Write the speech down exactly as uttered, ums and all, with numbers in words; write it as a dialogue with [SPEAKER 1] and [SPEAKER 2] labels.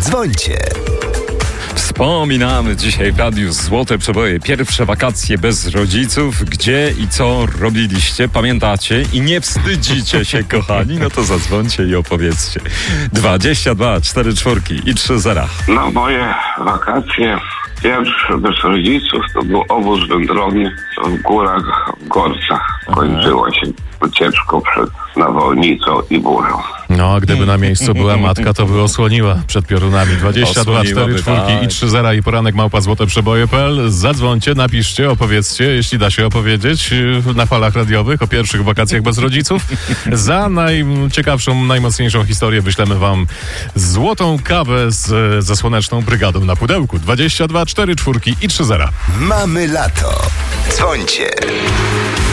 [SPEAKER 1] Dzwońcie.
[SPEAKER 2] Wspominamy dzisiaj w radiu Złote Przeboje. Pierwsze wakacje bez rodziców. Gdzie i co robiliście? Pamiętacie? I nie wstydzicie się, kochani? No to zadzwońcie i opowiedzcie. dwadzieścia dwa cztery czwórki i trzy zera.
[SPEAKER 3] No moje wakacje pierwsze bez rodziców to był obóz wędrowny w górach, w Gorcach. Kończyło się ucieczką przed nawałnicą i burzą.
[SPEAKER 4] No, a gdyby na miejscu była matka, to by osłoniła przed piorunami. dwadzieścia dwa cztery czwórki i trzy zera i poranek małpa złote przeboje kropka p l. Zadzwońcie, napiszcie, opowiedzcie, jeśli da się opowiedzieć na falach radiowych o pierwszych wakacjach bez rodziców. Za najciekawszą, najmocniejszą historię wyślemy wam złotą kawę z, ze Słoneczną Brygadą na pudełku. dwadzieścia dwa cztery czwórki i trzy zera.
[SPEAKER 1] Mamy lato. Dzwońcie.